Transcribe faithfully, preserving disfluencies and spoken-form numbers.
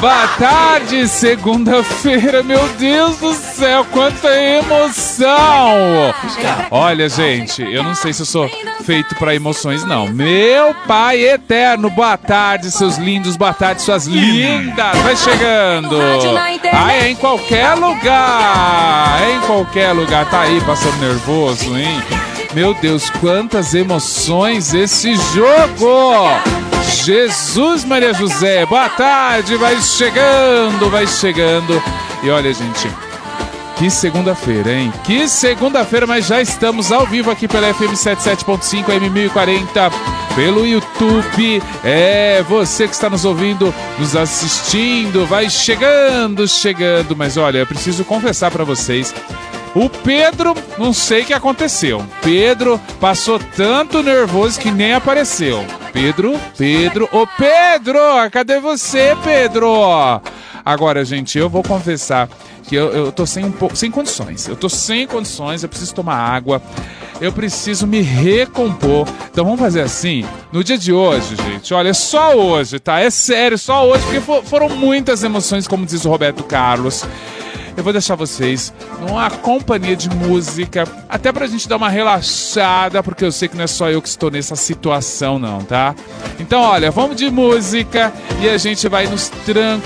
Boa tarde, segunda-feira, meu Deus do céu, quanta emoção! Olha, gente, eu não sei se eu sou feito pra emoções, não. Meu Pai eterno, boa tarde, seus lindos, boa tarde, suas lindas, vai chegando! Ah, é em qualquer lugar, é em qualquer lugar, tá aí passando nervoso, hein? Meu Deus, quantas emoções esse jogo! Jesus, Maria José, boa tarde, vai chegando, vai chegando. E olha, gente, que segunda-feira, hein? Que segunda-feira, mas já estamos ao vivo aqui pela F M setenta e sete ponto cinco, A M mil e quarenta, pelo YouTube. É, você que está nos ouvindo, nos assistindo, vai chegando, chegando. Mas olha, eu preciso confessar para vocês, o Pedro, não sei o que aconteceu. Pedro passou tanto nervoso que nem apareceu. Pedro, Pedro, ô Pedro, cadê você, Pedro? Agora, gente, eu vou confessar que eu, eu tô sem, um pouco, sem condições. Eu tô sem condições, eu preciso tomar água, eu preciso me recompor. Então vamos fazer assim, no dia de hoje, gente, olha, é só hoje, tá? É sério, só hoje, porque for, foram muitas emoções, como diz o Roberto Carlos. Eu vou deixar vocês numa companhia de música, até pra gente dar uma relaxada, porque eu sei que não é só eu que estou nessa situação não, tá? Então, olha, vamos de música e a gente vai nos tranquilos.